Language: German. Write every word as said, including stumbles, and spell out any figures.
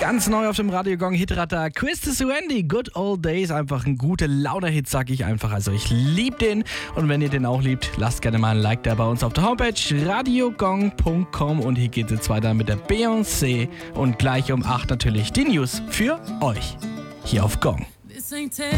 Ganz neu auf dem Radio Gong Hitradar. Christus Wendy, Good Old Days. Einfach ein guter Laune-Hit, sag ich einfach. Also ich liebe den. Und wenn ihr den auch liebt, lasst gerne mal ein Like da bei uns auf der Homepage radiogong punkt com. Und hier geht es jetzt weiter mit der Beyoncé. Und gleich um acht natürlich die News für euch. Hier auf Gong.